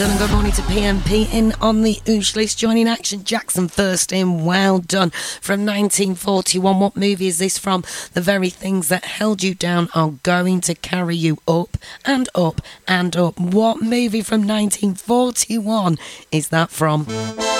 And good morning to PMP in on the Oosh list. Joining Action Jackson first in. Well done. From 1941. What movie is this from? The very things that held you down are going to carry you up and up and up. What movie from 1941 is that from?